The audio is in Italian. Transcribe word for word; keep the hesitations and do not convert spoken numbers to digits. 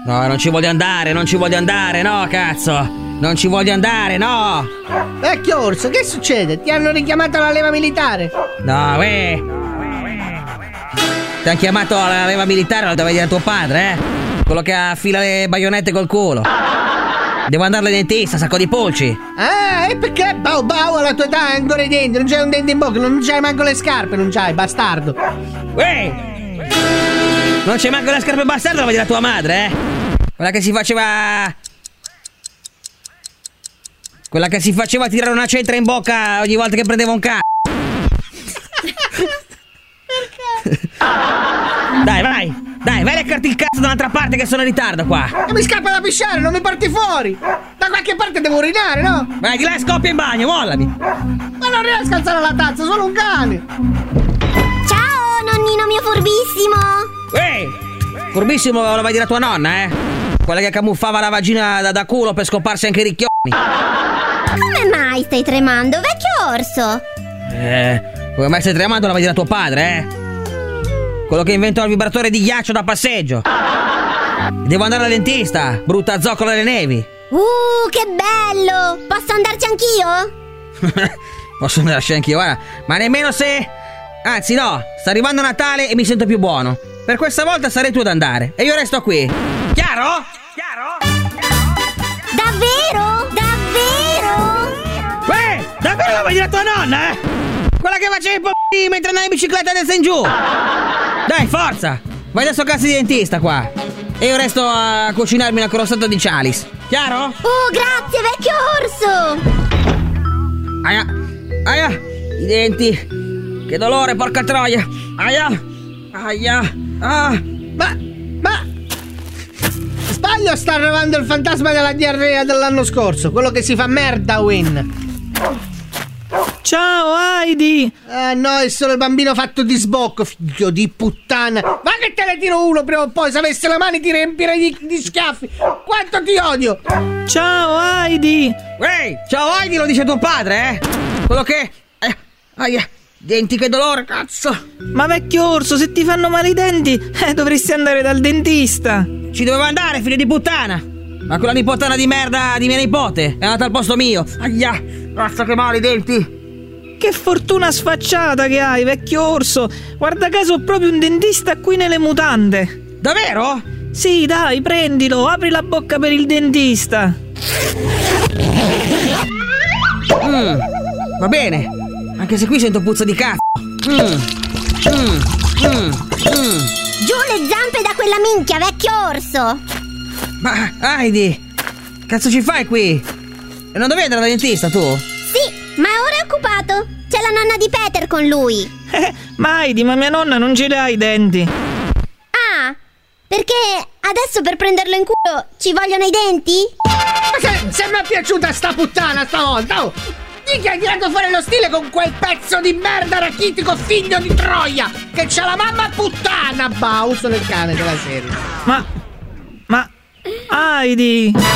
No, non ci voglio andare, non ci voglio andare, no, cazzo! Non ci voglio andare, no! Vecchio orso, che succede? Ti hanno richiamato alla leva militare? No, eh! Ti hanno chiamato alla leva militare, lo deve dire tuo padre, eh? Quello che affila le baionette col culo. Devo andare al dentista, sacco di polci. Ah, e perché? Bau bau, alla tua età ancora i denti, non c'hai un dente in bocca, non c'hai manco le scarpe, non c'hai, bastardo. Uè! Non c'è manco le scarpe bastardo, lo vedi la tua madre, eh? Quella che si faceva... Quella che si faceva tirare una cetra in bocca ogni volta che prendeva un c***o. Dai, vai! Dai, vai a leccarti il cazzo da un'altra parte che sono in ritardo qua. E mi scappa da pisciare, non mi porti fuori. Da qualche parte devo urinare, no? Vai di là e scoppia in bagno, mollami. Ma non riesco a alzare la tazza, sono un cane. Ciao, nonnino mio furbissimo. Ehi, furbissimo lo vai a dire a tua nonna, eh? Quella che camuffava la vagina da, da culo per scoparsi anche i ricchioni. Come mai stai tremando, vecchio orso? Eh, come mai stai tremando la vai a dire a tuo padre, eh? Quello che inventò il vibratore di ghiaccio da passeggio. Devo andare al dentista, brutta zoccola delle nevi. Uh, che bello! Posso andarci anch'io? Posso andarci anch'io, guarda. Ma nemmeno se... Anzi no, sta arrivando Natale e mi sento più buono. Per questa volta sarei tu ad andare e io resto qui. Chiaro? Chiaro? Davvero? Davvero? Uè, davvero la vuoi dire a tua nonna, eh? Quella che faceva i p***i mentre andavi in bicicletta a destra in giù. Dai, forza! Vai adesso a casa di dentista qua. E io resto a cucinarmi una crostata di Cialis. Chiaro? Oh, grazie, vecchio orso! Aia! Aia! I denti! Che dolore, porca troia! Aia! Aia! Ah! Ma... ma... Sbaglio, sta arrivando il fantasma della diarrea dell'anno scorso. Quello che si fa merda, Win. Ciao Heidi! Eh no, è solo il bambino fatto di sbocco, figlio di puttana. Ma che te ne tiro uno prima o poi, se avessi le mani ti riempirei di, di schiaffi. Quanto ti odio! Ciao Heidi! Ehi, ciao Heidi, lo dice tuo padre, eh? Quello che... Eh, aia, denti, che dolore, cazzo! Ma vecchio orso, se ti fanno male i denti, eh, dovresti andare dal dentista. Ci dovevo andare, figlio di puttana! Ma quella nipottana di merda di mia nipote è andata al posto mio. Aia, basta che male i denti! Che fortuna sfacciata che hai, vecchio orso! Guarda caso ho proprio un dentista qui nelle mutande! Davvero? Sì, dai, prendilo, apri la bocca per il dentista! Mm, va bene, anche se qui sento puzza di cazzo. Mm, mm, mm, mm. Giù le zampe da quella minchia, vecchio orso! Ma, Heidi, cazzo ci fai qui? E non dovevi andare dal dentista, tu? Sì, ma ora è occupato! C'è la nonna di Peter con lui! Eh, ma Heidi, ma mia nonna non ce l'ha i denti! Ah, perché adesso per prenderlo in culo ci vogliono i denti? Ma se, se mi è piaciuta sta puttana stavolta, oh! Mica hai tirato fuori lo stile con quel pezzo di merda rachitico figlio di Troia! Che c'ha la mamma puttana! Bah, uso del cane della serie! Ma... ma... Heidi!